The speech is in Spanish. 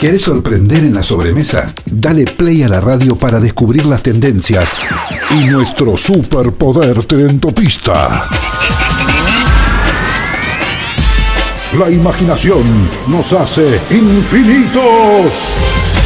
¿Querés sorprender en la sobremesa? Dale play a la radio para descubrir las tendencias y nuestro superpoder trendopista. La imaginación nos hace infinitos.